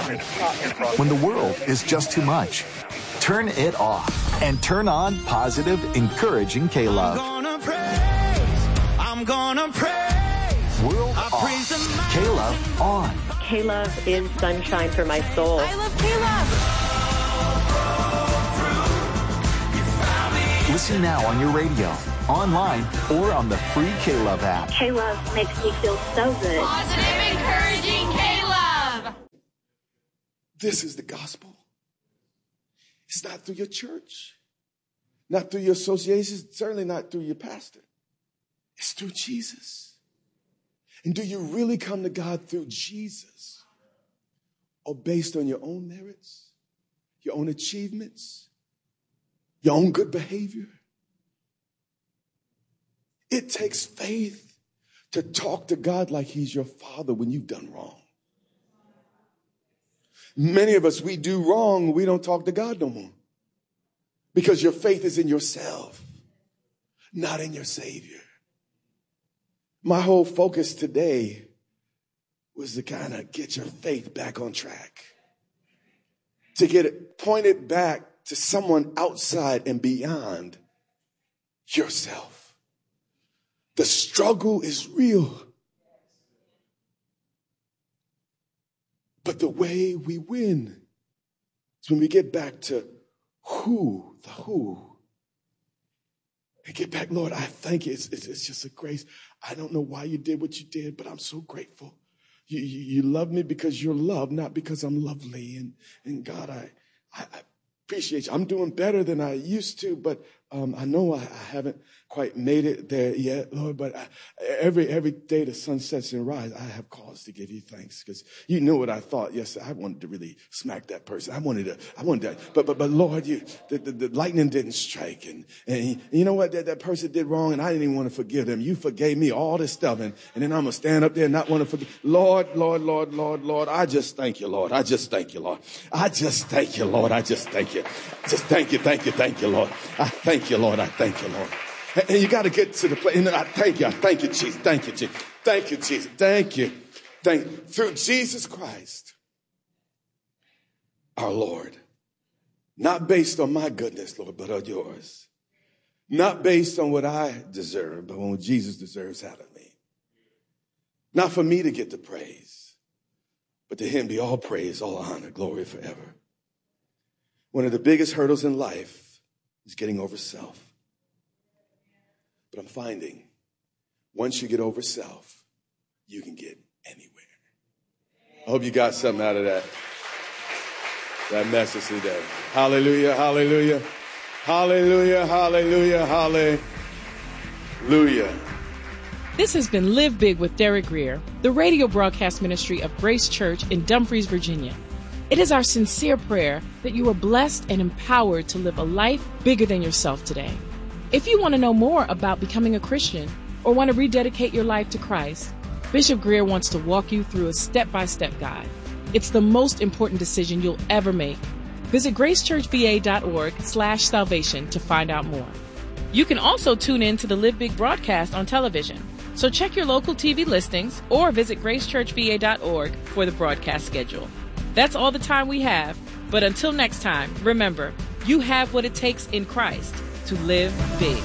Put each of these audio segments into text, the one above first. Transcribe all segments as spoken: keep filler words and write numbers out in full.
When the world is just too much, turn it off and turn on positive, encouraging K-Love. I'm gonna praise, I'm gonna praise. World I off, K-Love on. K-Love is sunshine for my soul. I love K-Love. Listen now on your radio, online, or on the free K-Love app. K-Love makes me feel so good. Positive, encouraging K-Love. This is the gospel. It's not through your church, not through your associations, certainly not through your pastor. It's through Jesus. And do you really come to God through Jesus, or based on your own merits, your own achievements, your own good behavior? It takes faith to talk to God like he's your father when you've done wrong. Many of us, we do wrong, we don't talk to God no more. Because your faith is in yourself, not in your Savior. My whole focus today was to kind of get your faith back on track. To get it pointed back to someone outside and beyond yourself. The struggle is real. But the way we win is when we get back to who, the who. And get back, Lord, I thank you. It's, it's, it's just a grace. I don't know why you did what you did, but I'm so grateful. You, you, you love me because you're loved, not because I'm lovely. And, and God, I, I, I appreciate you. I'm doing better than I used to, but um, I know I, I haven't quite made it there yet, Lord. But I, every every day the sun sets and rises, I have cause to give you thanks, because you know what I thought. Yes, I wanted to really smack that person. I wanted to, I wanted to, but but but Lord, you the, the, the lightning didn't strike, and and you know what, that, that person did wrong, and I didn't even want to forgive them. You forgave me all this stuff, and and then I'm gonna stand up there and not want to forgive. Lord, Lord, Lord, Lord, Lord, I just thank you, Lord. I just thank you, Lord. I just thank you, Lord. I just thank you. Just thank you, thank you, thank you, Lord. I thank you, Lord. I thank you, Lord. And you got to get to the place. And I thank you. I thank you, Jesus. Thank you, Jesus. Thank you, Jesus. Thank you. Thank you. Through Jesus Christ, our Lord. Not based on my goodness, Lord, but on yours. Not based on what I deserve, but on what Jesus deserves out of me. Not for me to get the praise, but to him be all praise, all honor, glory forever. One of the biggest hurdles in life is getting over self. But I'm finding once you get over self, you can get anywhere. I hope you got something out of that, that message today. Hallelujah, hallelujah, hallelujah, hallelujah, hallelujah. This has been Live Big with Derek Grier, the radio broadcast ministry of Grace Church in Dumfries, Virginia. It is our sincere prayer that you are blessed and empowered to live a life bigger than yourself today. If you want to know more about becoming a Christian or want to rededicate your life to Christ, Bishop Grier wants to walk you through a step-by-step guide. It's the most important decision you'll ever make. Visit gracechurchva.org slash salvation to find out more. You can also tune in to the Live Big broadcast on television. So check your local T V listings or visit gracechurchva dot org for the broadcast schedule. That's all the time we have. But until next time, remember, you have what it takes in Christ to live big.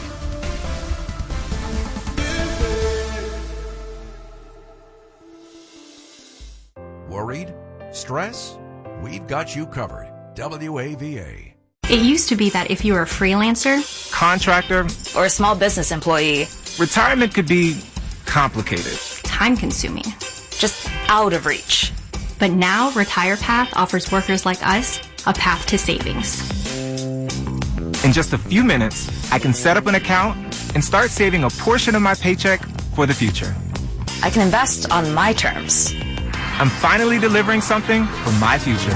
Worried? Stress? We've got you covered. W A V A. It used to be that if you were a freelancer, contractor, or a small business employee, retirement could be complicated, time-consuming, just out of reach. But now RetirePath offers workers like us a path to savings. In just a few minutes, I can set up an account and start saving a portion of my paycheck for the future. I can invest on my terms. I'm finally delivering something for my future.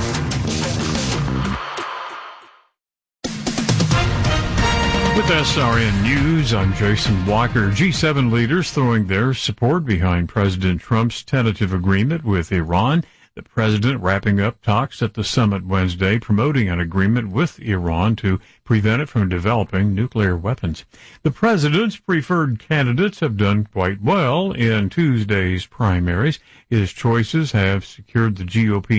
With S R N News, I'm Jason Walker. G seven leaders throwing their support behind President Trump's tentative agreement with Iran. The president wrapping up talks at the summit Wednesday, promoting an agreement with Iran to prevent it from developing nuclear weapons. The president's preferred candidates have done quite well in Tuesday's primaries. His choices have secured the G O P